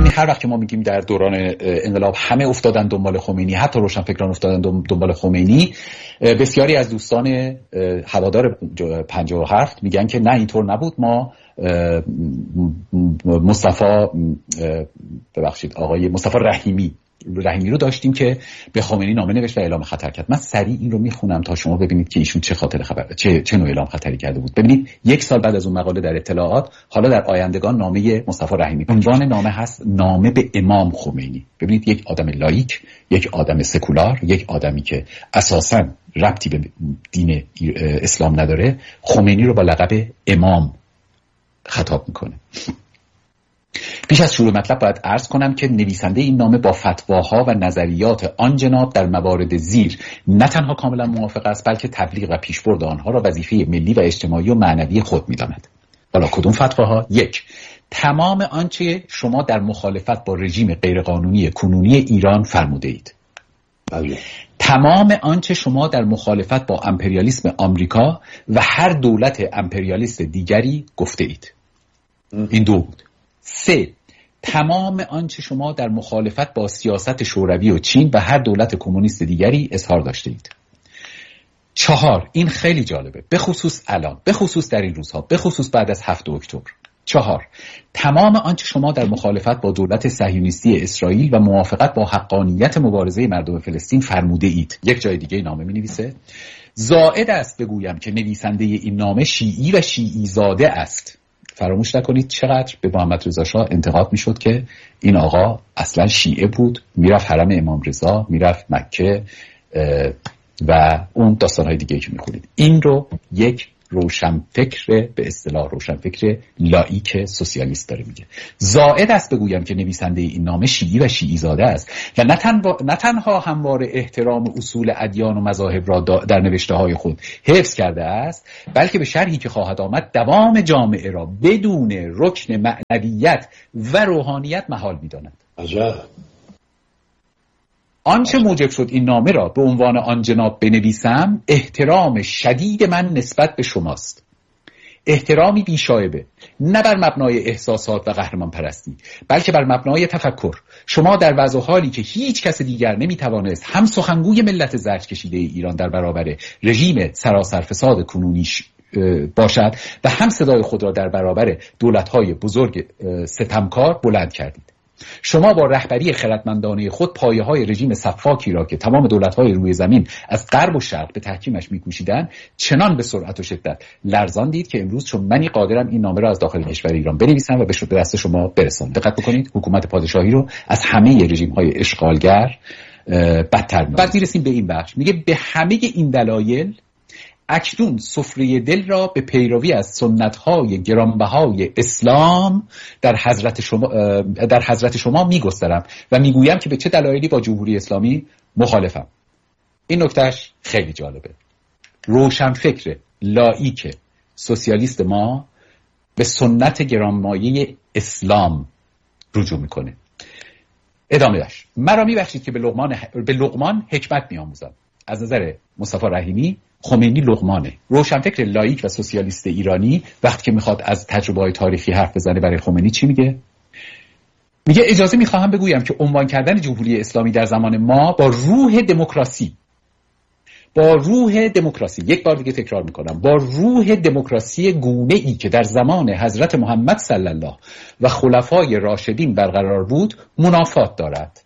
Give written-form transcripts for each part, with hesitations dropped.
ببینید هر وقت که ما میگیم در دوران انقلاب همه افتادن دنبال خمینی، حتی روشنفکران افتادن دنبال خمینی، بسیاری از دوستان هوادار 57 میگن که نه اینطور نبود، ما آقای مصطفی رحیمی رو داشتیم که به خمینی نامه نوشت و اعلام خطر کرد. من سریع این رو میخونم تا شما ببینید که ایشون چه نوع اعلام خطری کرده بود. ببینید 1 سال بعد از اون مقاله در اطلاعات، حالا در آیندگان، نامه مصطفی رحیمی، عنوان نامه هست نامه به امام خمینی. ببینید یک آدم لایک، یک آدم سکولار، یک آدمی که اساساً ربطی به دین اسلام نداره، خمینی رو با لقب امام خطاب میکنه. پیش از شروع مطلب باید عرض کنم که نویسنده این نامه با فتواها و نظریات آن جناب در موارد زیر نه تنها کاملا موافق است، بلکه تبلیغ و پیشبرد آنها را وظیفه ملی و اجتماعی و معنوی خود می‌داند. حالا کدوم فتواها؟ 1. تمام آنچه شما در مخالفت با رژیم غیرقانونی کنونی ایران فرموده اید. تمام آنچه شما در مخالفت با امپریالیسم آمریکا و هر دولت امپریالیست دیگری گفته اید. این 2 بود. 3. تمام آنچه شما در مخالفت با سیاست شوروی و چین و هر دولت کمونیست دیگری اظهار داشته اید. 4. این خیلی جالبه، به خصوص الان، به خصوص در این روزها، به خصوص بعد از 7 اکتبر. 4. تمام آنچه شما در مخالفت با دولت صهیونیستی اسرائیل و موافقت با حقانیت مبارزه مردم فلسطین فرموده اید. یک جای دیگه نامه می نویسه: زائد است بگویم که نویسنده این نامه شیعی و شیعی زاده است. فراموش نکنید چقدر به محمد رضا شاه انتقاد میشد که این آقا اصلا شیعه بود، میرفت حرم امام رضا، میرفت مکه و اون داستانهای دیگه که میخونید. این رو یک روشنفکر، به اصطلاح روشنفکر لاییک سوسیالیست داره میگه. زائد است بگویم که نویسنده این نامه شیعی و شیعی زاده است و نه تنها همواره احترام اصول ادیان و مذاهب را در نوشته های خود حفظ کرده است، بلکه به شرحی که خواهد آمد دوام جامعه را بدون رکن معنویت و روحانیت محال می‌داند. عجب. آنچه موجب شد این نامه را به عنوان آن جناب بنویسم احترام شدید من نسبت به شماست. احترامی بیشایبه، نه بر مبنای احساسات و قهرمان پرستی، بلکه بر مبنای تفکر. شما در وضع حالی که هیچ کس دیگر نمیتوانست هم سخنگوی ملت زرد کشیده ایران در برابر رژیم سراسر فساد کنونیش باشد و هم صدای خود را در برابر دولت‌های بزرگ ستمکار بلند کردید. شما با رهبری خردمندانه خود پایه‌های رژیم سفاکی را که تمام دولت‌های روی زمین از غرب و شرق به تحکیمش می‌کوشیدند چنان به سرعت و شدت لرزاندید که امروز چون منی قادرم این نامه را از داخل کشور ایران بنویسم و به دست شما برسانم. دقت بکنید، حکومت پادشاهی رو از همه رژیم‌های اشغالگر بدتر می‌دانید. بعد می‌رسیم به این بخش، میگه به همه این دلایل اکنون سفره دل را به پیروی از سنت‌های گرانبهای اسلام در حضرت شما می‌گسترم و میگویم که به چه دلایلی با جمهوری اسلامی مخالفم. این نکتهش خیلی جالبه. روشنفکر لاییک سوسیالیست ما به سنت گرانمایه اسلام رجوع میکنه. ادامه داشت: مرا میبخشید که به لقمان حکمت میآموزم. از نظر مصطفی رحیمی خمینی لقمانه. روشنفکر لاییک و سوسیالیست ایرانی وقتی که میخواد از تجربه‌های تاریخی حرف بزنه برای خمینی چی میگه؟ میگه اجازه میخواهم بگویم که عنوان کردن جمهوری اسلامی در زمان ما با روح دموکراسی، یک بار دیگه تکرار میکنم، با روح دموکراسی گونه ای که در زمان حضرت محمد صلی الله و خلفای راشدین برقرار بود منافات دارد.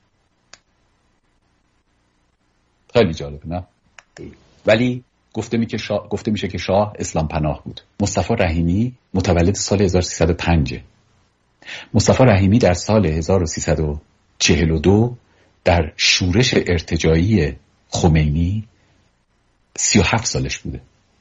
خیلی جالبه نه؟ ولی گفته میشه که شاه اسلام پناه بود. مصطفی رحیمی متولد سال 1305. مصطفی رحیمی در سال 1342 در شورش ارتجاعی خمینی 37 سالش بوده.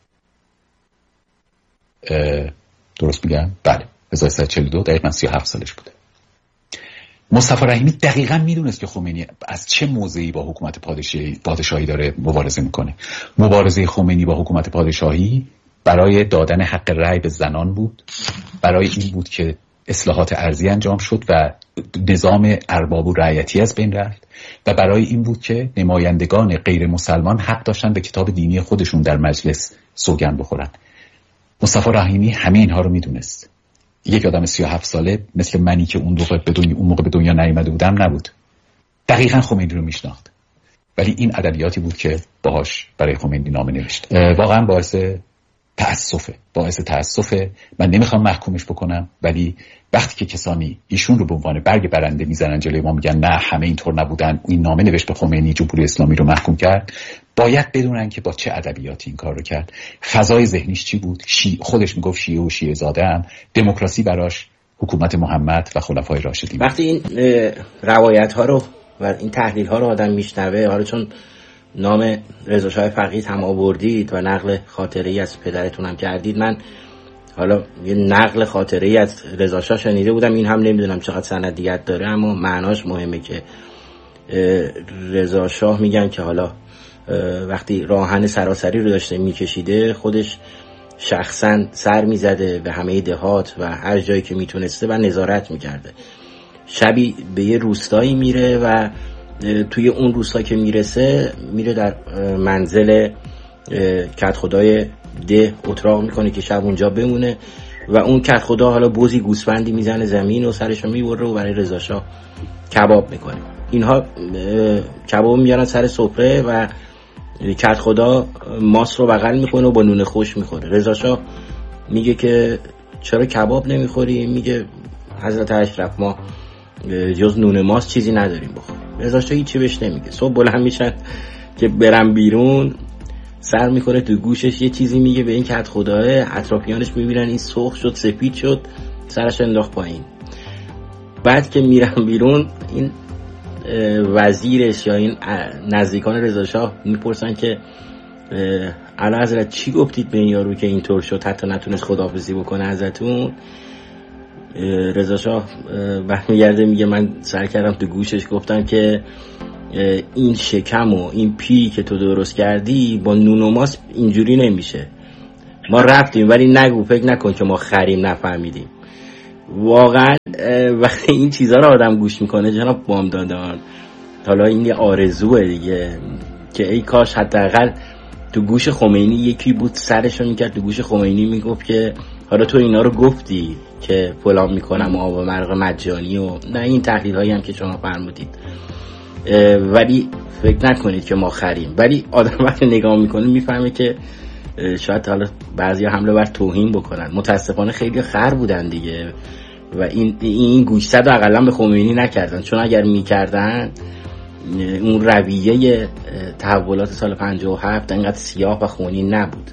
درست میگم؟ بله، 1342 دقیقاً 37 سالش بوده. مصطفی رحیمی دقیقاً میدونست که خمینی از چه موضعی با حکومت پادشاهی داره مبارزه میکنه. مبارزه خمینی با حکومت پادشاهی برای دادن حق رأی به زنان بود، برای این بود که اصلاحات ارضی انجام شد و نظام ارباب و رعیتی از بین رفت و برای این بود که نمایندگان غیر مسلمان حق داشتن به کتاب دینی خودشون در مجلس سوگند بخورن. مصطفی رحیمی همه اینها رو میدونست. یک آدم 37 ساله مثل منی که اون موقع به دنیا نیامده بودم نبود. دقیقاً خمینی رو میشناخت، ولی این ادبیاتی بود که باهاش برای خمینی نامه نوشت. واقعا باعث تأسفه. من نمیخوام محکومش بکنم، ولی وقتی که کسانی ایشون رو به عنوان برگ برنده میزنن جلوی ما، میگن نه همه اینطور نبودن، این نامه نوشت به خمینی، جمهوری اسلامی رو محکوم کرد، باید بدونن که با چه ادبیاتی این کار رو کرد، فضای ذهنیش چی بود. خودش میگفت شیعه و شیعه زاده‌ام، دموکراسی براش حکومت محمد و خلفای راشدین. وقتی این روایت ها رو و این تحلیل ها رو آدم میشنوه، حالا چون نام رضا شاه فقیه هم آوردید و نقل خاطره‌ای از پدرتون هم کردید، من حالا یه نقل خاطره‌ای از رضا شاه شنیده بودم، این هم نمیدونم چقدر سندیت داره، اما معناش مهمه که رضا شاه میگن که حالا وقتی راهن سراسری رو داشته میکشیده، خودش شخصا سر میزده به همه دهات و هر جایی که میتونسته و نظارت میکرده. شبی به یه روستایی میره و توی اون روستا که میره در منزل کدخدای ده اتراق میکنه که شب اونجا بمونه و اون کدخدا حالا بوزی گوسفندی میزنه زمین و سرشو میبره و برای رضا شاه کباب میکنه. اینها کباب میارن سر سفره و کدخدا ماست رو بغل میکنه و با نون خوش میخوره. رضا شاه میگه که چرا کباب نمیخوری؟ میگه حضرت اشرف ما جز نون ماست چیزی نداریم بخوریم. رضا شاه هیچی بهش نمیگه. صبح بلند میشن که برن بیرون، سر میکنه تو گوشش یه چیزی میگه به این کدخداه، اطرافیانش میبینن این سرخ شد، سفید شد، سرش انداخت پایین. بعد که میرن بیرون، این وزیرش یا این نزدیکان رضا شاه میپرسن که اعلی حضرت چی گفتید به این یارو که اینطور شد حتی نتونست خداحافظی بکنه ازتون؟ رضا شاه برمیگرده میگه من سر کردم تو گوشش، گفتم که این شکم و این پی که تو درست کردی با نون و ماست اینجوری نمیشه. ما رفتیم ولی نگو، فکر نکن که ما خریم نفهمیدیم. واقعا وقتی این چیزها رو آدم گوش میکنه جناب بامدادان، حالا این یه آرزوه دیگه که ای کاش حداقل تو گوش خمینی یکی بود سرشو میکرد تو گوش خمینی میگفت که حالا تو اینا رو گفتی که فلان میکنم و آب مرغ مجانی و نه این تحلیل هایی هم که شما فرمودید، ولی فکر نکنید که ما خریم. ولی آدم وقتی نگاه میکنه میفهمه که شاید حالا بعضی حمله بر توهین بکنن. متاسفانه خیلی خر بودن دیگه و این گوشزد رو اقلا به خمینی نکردن، چون اگر میکردن اون رویه تحولات سال 57 انقدر سیاه و خونی نبود.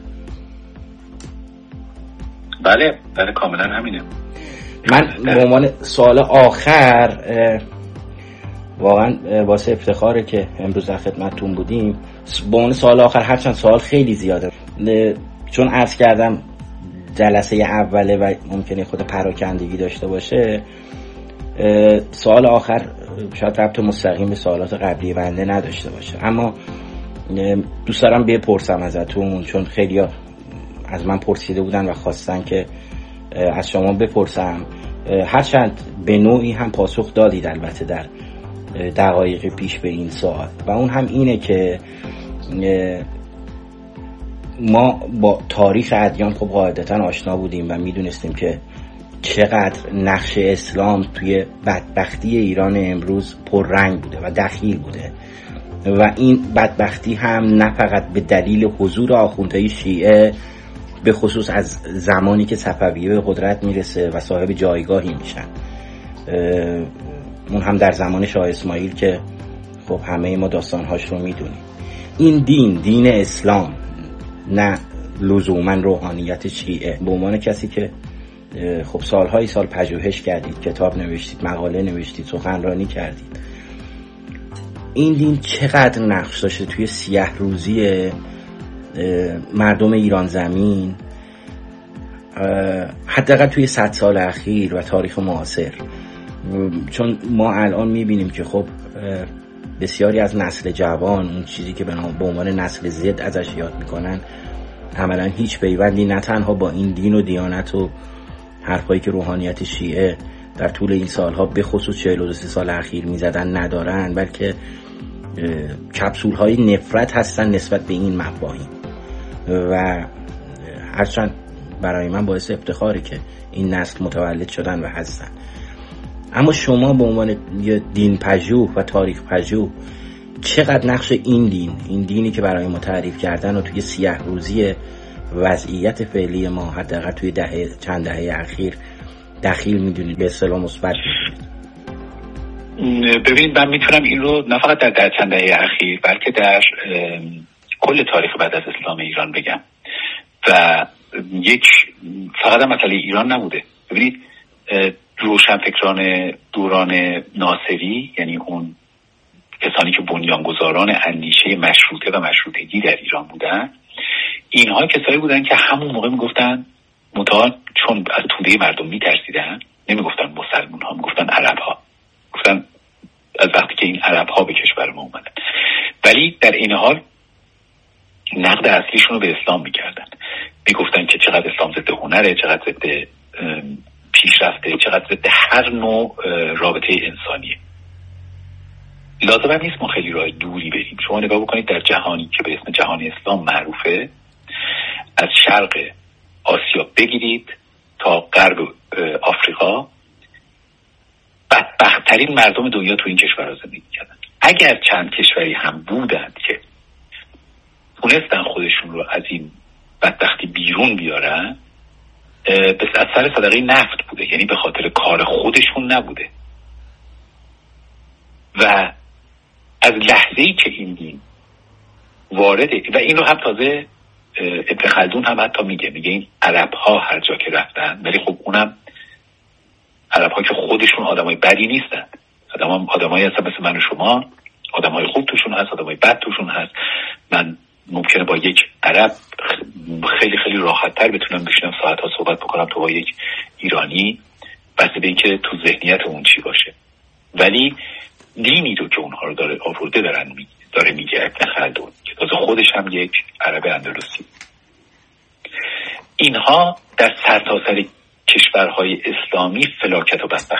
بله کاملا همینه. من به عنوان سوال آخر واقعا واسه افتخاره که امروز در خدمتتون بودیم. به عنوان سوال آخر، هرچند سوال خیلی زیاده چون عرض کردم جلسه اوله و ممکنه خود پراکندگی داشته باشه، سوال آخر شاید ربط مستقیم به سوالات قبلی بنده نداشته باشه، اما دوست دارم بپرسم ازتون، چون خیلی از من پرسیده بودن و خواستن که از شما بپرسم. هرچند به نوعی هم پاسخ دادید البته در دقایق پیش به این سوال، و اون هم اینه که ما با تاریخ ادیان خب قاعدتا آشنا بودیم و میدونستیم که چقدر نقش اسلام توی بدبختی ایران امروز پررنگ بوده و دخیل بوده، و این بدبختی هم نه فقط به دلیل حضور آخوندهای شیعه، به خصوص از زمانی که صفویه به قدرت میرسه و صاحب جایگاهی میشن، اون هم در زمان شاه اسماعیل که خب همه ما داستانهاش رو میدونیم. این دین اسلام، نه لزوما روحانیت شیعه. به عنوان کسی که خب سالهای سال پژوهش کردید، کتاب نوشتید، مقاله نوشتید، سخنرانی کردید، این دین چقدر نقش داشته توی سیاه روزی مردم ایران زمین، حداقل توی 100 سال اخیر و تاریخ معاصر؟ چون ما الان میبینیم که خب بسیاری از نسل جوان، اون چیزی که به عنوان نسل زد ازش یاد میکنن، عملا هیچ پیوندی نه تنها با این دین و دیانت و حرفایی که روحانیت شیعه در طول این سالها به خصوص 43 سال اخیر میزدن ندارن، بلکه کپسول های نفرت هستن نسبت به این مفاهیم. و هرچند برای من باعث افتخاره که این نسل متولد شدن و هستن. اما شما به عنوان یه دین پژوه و تاریخ پژوه چقدر نقش این دینی که برای ما تعریف کردن و توی سیاه روزی وضعیت فعلی ما حداقل توی چند دهه اخیر دخیل میدونید، به اصطلاح مثبت میدونید؟ ببینید من میتونم این رو نه فقط در چند دهه اخیر بلکه در کل تاریخ بعد از اسلام ایران بگم و فقط مسئله ایران نبوده. ببینید روشنفکران دوران ناصری، یعنی اون کسانی که بنیانگذاران اندیشه مشروطه و مشروطگی در ایران بودن، اینها کسایی بودن که همون موقع میگفتن چون از توده مردم میترسیدن، نمیگفتن مسلمان ها، میگفتن عرب ها، گفتن از وقتی که این عرب ها به کشور ما اومدن. ولی در این حال نقد اصلیشون رو به اسلام میکردن، میگفتن که چقدر اسلام ضد هنره، چقدر ضد پیشرفته، چقدر ضد هر نوع رابطه انسانیه. لازم نیست ما خیلی راه دوری بریم. شما نگاه بکنید در جهانی که به اسم جهان اسلام معروفه، از شرق آسیا بگیرید تا غرب آفریقا، بدبخت‌ترین مردم دنیا تو این کشورها زندگی کردن. اگر چند کشوری هم بودند که تونستن خودشون رو از این بدبختی بیرون بیارن، از سر صدقه نفت بوده، یعنی به خاطر کار خودشون نبوده. و از لحظه‌ای که این دین وارده، و این رو هم تازه ابن خلدون هم حتی میگه این عرب ها هر جا که رفتن، ولی خب اونم عرب ها که خودشون آدمای بدی نیستن، آدمایی هستن مثل من و شما، آدمای خوب توشون هست، آدمای بد توشون هست. من ممکنه با یک عرب خیلی خیلی راحت تر بتونم بشینم ساعت ها صحبت بکنم تو با یک ایرانی، بسته به این که تو ذهنیت اون چی باشه. ولی دینی رو که اونها رو داره آورده داره میگه ابن خلدون، که تازه خودش هم یک عرب اندلسی. اینها در سرتاسر کشورهای اسلامی فلاکت و بدبختی